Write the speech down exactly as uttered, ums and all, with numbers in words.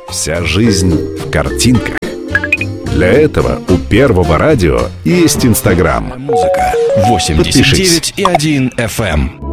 Вся жизнь в картинках. Для этого у Первого радио есть Инстаграм. Музыка восемьдесят девять и один эф эм.